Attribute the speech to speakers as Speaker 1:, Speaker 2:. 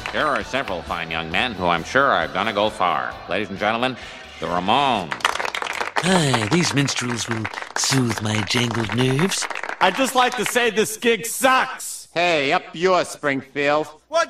Speaker 1: There are several fine young men who I'm sure are gonna go far. Ladies and gentlemen, the Ramones.
Speaker 2: Aye, these minstrels will soothe my jangled nerves.
Speaker 3: I'd just like to say this gig sucks.
Speaker 4: Hey, up yours, Springfield.
Speaker 3: What